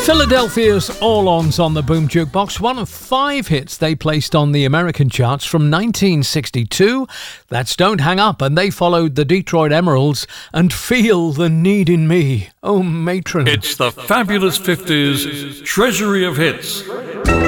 Philadelphia's All-Ons on the Boom Jukebox, one of 5 hits they placed on the American charts from 1962. That's Don't Hang Up, and they followed the Detroit Emeralds and Feel the Need in Me. Oh, matron. It's the Fabulous 50s Treasury of Hits.